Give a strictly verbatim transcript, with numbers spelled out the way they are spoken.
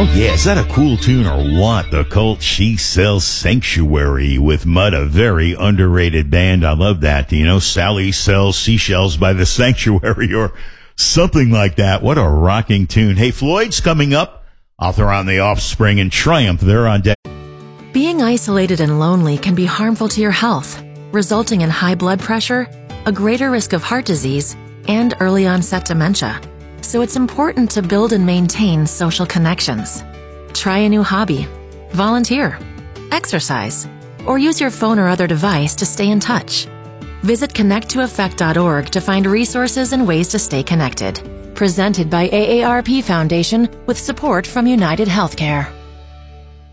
Oh, yeah, is that a cool tune or what? The Cult She Sells Sanctuary with Mud, a very underrated band. I love that. You know, Sally sells seashells by the sanctuary or something like that. What a rocking tune. Hey, Floyd's coming up. I'll throw on the Offspring and Triumph. They're on deck. Being isolated and lonely can be harmful to your health, resulting in high blood pressure, a greater risk of heart disease, and early onset dementia. So it's important to build and maintain social connections. Try a new hobby, volunteer, exercise, or use your phone or other device to stay in touch. Visit connect to effect dot org to find resources and ways to stay connected. Presented by A A R P Foundation with support from United Healthcare.